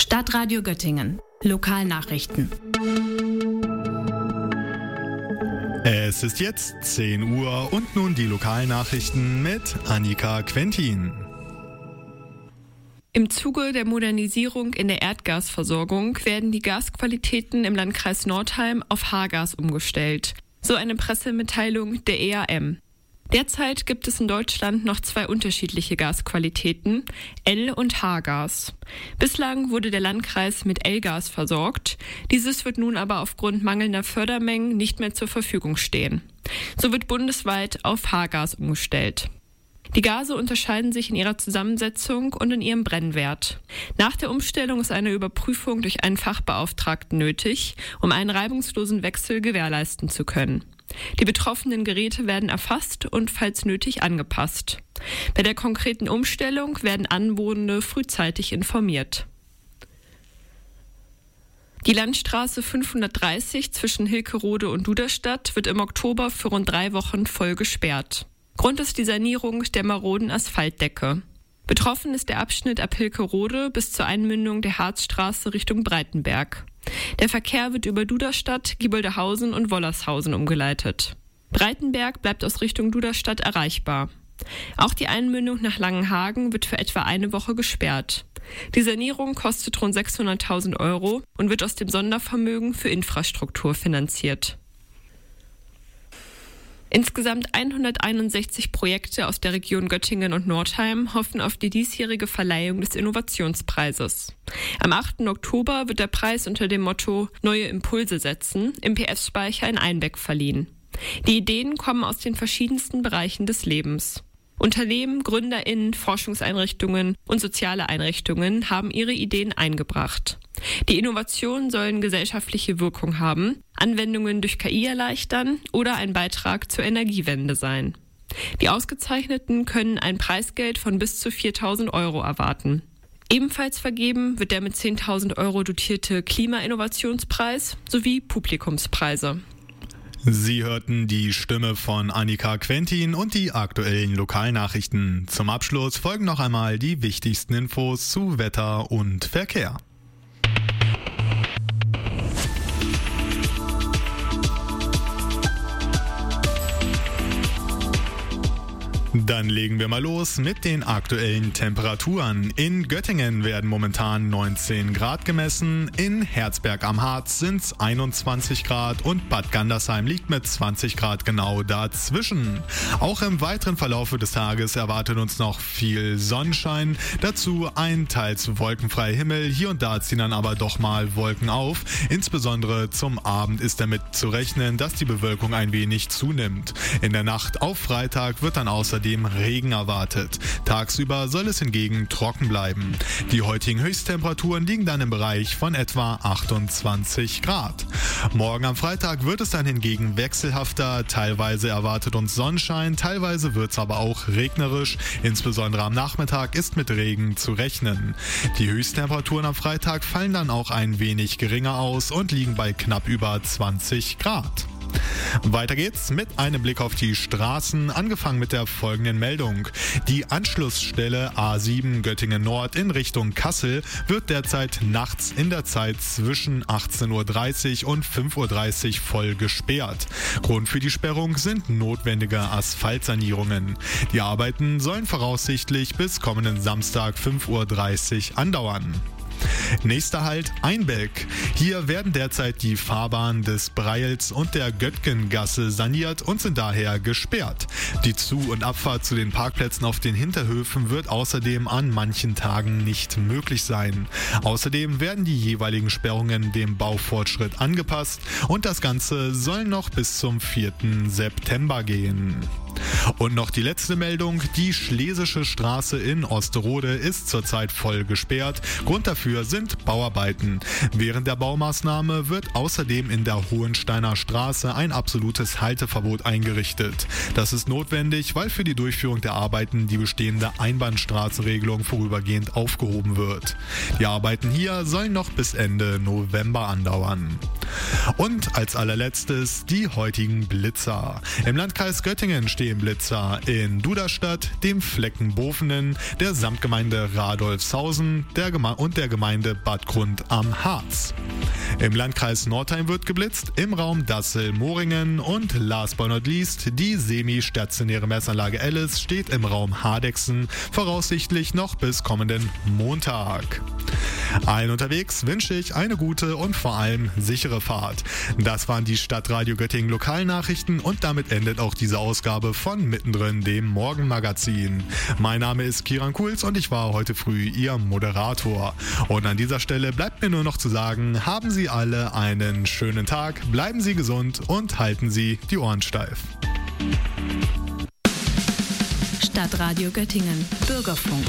Stadtradio Göttingen. Lokalnachrichten. Es ist jetzt 10 Uhr und nun die Lokalnachrichten mit Annika Quentin. Im Zuge der Modernisierung in der Erdgasversorgung werden die Gasqualitäten im Landkreis Nordheim auf H-Gas umgestellt. So eine Pressemitteilung der EAM. Derzeit gibt es in Deutschland noch 2 unterschiedliche Gasqualitäten, L- und H-Gas. Bislang wurde der Landkreis mit L-Gas versorgt. Dieses wird nun aber aufgrund mangelnder Fördermengen nicht mehr zur Verfügung stehen. So wird bundesweit auf H-Gas umgestellt. Die Gase unterscheiden sich in ihrer Zusammensetzung und in ihrem Brennwert. Nach der Umstellung ist eine Überprüfung durch einen Fachbeauftragten nötig, um einen reibungslosen Wechsel gewährleisten zu können. Die betroffenen Geräte werden erfasst und falls nötig angepasst. Bei der konkreten Umstellung werden Anwohnende frühzeitig informiert. Die Landstraße 530 zwischen Hilkerode und Duderstadt wird im Oktober für rund 3 Wochen voll gesperrt. Grund ist die Sanierung der maroden Asphaltdecke. Betroffen ist der Abschnitt ab Hilkerode bis zur Einmündung der Harzstraße Richtung Breitenberg. Der Verkehr wird über Duderstadt, Gieboldehausen und Wollershausen umgeleitet. Breitenberg bleibt aus Richtung Duderstadt erreichbar. Auch die Einmündung nach Langenhagen wird für etwa eine Woche gesperrt. Die Sanierung kostet rund 600.000 € und wird aus dem Sondervermögen für Infrastruktur finanziert. Insgesamt 161 Projekte aus der Region Göttingen und Nordheim hoffen auf die diesjährige Verleihung des Innovationspreises. Am 8. Oktober wird der Preis unter dem Motto Neue Impulse setzen im PS-Speicher in Einbeck verliehen. Die Ideen kommen aus den verschiedensten Bereichen des Lebens. Unternehmen, GründerInnen, Forschungseinrichtungen und soziale Einrichtungen haben ihre Ideen eingebracht. Die Innovationen sollen gesellschaftliche Wirkung haben, Anwendungen durch KI erleichtern oder ein Beitrag zur Energiewende sein. Die Ausgezeichneten können ein Preisgeld von bis zu 4.000 € erwarten. Ebenfalls vergeben wird der mit 10.000 € dotierte Klima-Innovationspreis sowie Publikumspreise. Sie hörten die Stimme von Annika Quentin und die aktuellen Lokalnachrichten. Zum Abschluss folgen noch einmal die wichtigsten Infos zu Wetter und Verkehr. Dann legen wir mal los mit den aktuellen Temperaturen. In Göttingen werden momentan 19 Grad gemessen, in Herzberg am Harz sind es 21 Grad und Bad Gandersheim liegt mit 20 Grad genau dazwischen. Auch im weiteren Verlauf des Tages erwartet uns noch viel Sonnenschein, dazu ein teils wolkenfreier Himmel, hier und da ziehen dann aber doch mal Wolken auf. Insbesondere zum Abend ist damit zu rechnen, dass die Bewölkung ein wenig zunimmt. In der Nacht auf Freitag wird dann außerdem Regen erwartet. Tagsüber soll es hingegen trocken bleiben. Die heutigen Höchsttemperaturen liegen dann im Bereich von etwa 28 Grad. Morgen am Freitag wird es dann hingegen wechselhafter. Teilweise erwartet uns Sonnenschein, teilweise wird es aber auch regnerisch. Insbesondere am Nachmittag ist mit Regen zu rechnen. Die Höchsttemperaturen am Freitag fallen dann auch ein wenig geringer aus und liegen bei knapp über 20 Grad. Weiter geht's mit einem Blick auf die Straßen, angefangen mit der folgenden Meldung. Die Anschlussstelle A7 Göttingen Nord in Richtung Kassel wird derzeit nachts in der Zeit zwischen 18:30 und 5:30 voll gesperrt. Grund für die Sperrung sind notwendige Asphaltsanierungen. Die Arbeiten sollen voraussichtlich bis kommenden Samstag 5:30 andauern. Nächster Halt Einbeck. Hier werden derzeit die Fahrbahnen des Breils und der Göttgengasse saniert und sind daher gesperrt. Die Zu- und Abfahrt zu den Parkplätzen auf den Hinterhöfen wird außerdem an manchen Tagen nicht möglich sein. Außerdem werden die jeweiligen Sperrungen dem Baufortschritt angepasst und das Ganze soll noch bis zum 4. September gehen. Und noch die letzte Meldung, die Schlesische Straße in Osterode ist zurzeit voll gesperrt. Grund dafür sind Bauarbeiten. Während der Baumaßnahme wird außerdem in der Hohensteiner Straße ein absolutes Halteverbot eingerichtet. Das ist notwendig, weil für die Durchführung der Arbeiten die bestehende Einbahnstraßenregelung vorübergehend aufgehoben wird. Die Arbeiten hier sollen noch bis Ende November andauern. Und als allerletztes die heutigen Blitzer. Im Landkreis Göttingen stehen Blitzer in Duderstadt, dem Flecken Bofenen, der Samtgemeinde Radolfshausen und der Gemeinde Bad Grund am Harz. Im Landkreis Northeim wird geblitzt, im Raum Dassel-Moringen und last but not least die semi-stationäre Messanlage Alice steht im Raum Hardegsen, voraussichtlich noch bis kommenden Montag. Allen unterwegs wünsche ich eine gute und vor allem sichere Fahrt. Das waren die Stadtradio Göttingen Lokalnachrichten und damit endet auch diese Ausgabe von Mittendrin, dem Morgenmagazin. Mein Name ist Kiran Kuhls und ich war heute früh Ihr Moderator. Und an dieser Stelle bleibt mir nur noch zu sagen, haben Sie alle einen schönen Tag, bleiben Sie gesund und halten Sie die Ohren steif. Stadtradio Göttingen, Bürgerfunk.